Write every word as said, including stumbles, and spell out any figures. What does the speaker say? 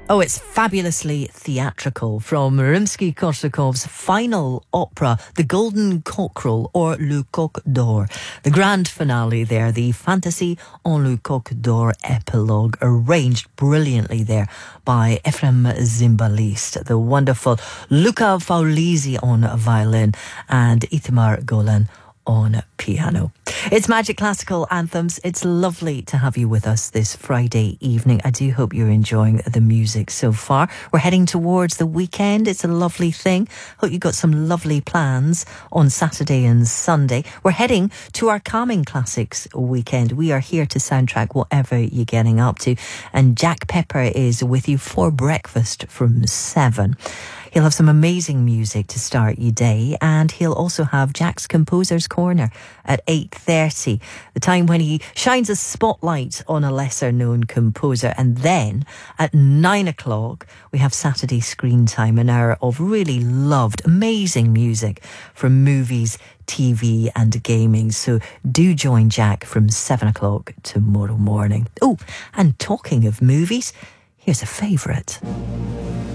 Oh, it's fabulously theatrical, from Rimsky-Korsakov's final opera, The Golden Cockerel, or Le Coq d'Or. The grand finale there, the Fantasy en Le Coq d'Or epilogue, arranged brilliantly there by Ephraim Zimbalist, the wonderful Luca Faulisi on violin, and Itamar Golan on piano. It's Magic Classical Anthems. It's lovely to have you with us this Friday evening. I do hope you're enjoying the music so far. We're heading towards the weekend. It's a lovely thing. Hope you got some lovely plans on Saturday and Sunday. We're heading to our Calming Classics weekend. We are here to soundtrack whatever you're getting up to. And Jack Pepper is with you for breakfast from seven. He'll have some amazing music to start your day, and he'll also have Jack's Composer's Corner at eight thirty, the time when he shines a spotlight on a lesser-known composer. And then at nine o'clock, we have Saturday Screen Time, an hour of really loved, amazing music from movies, T V and gaming. So do join Jack from seven o'clock tomorrow morning. Oh, and talking of movies, here's a favourite.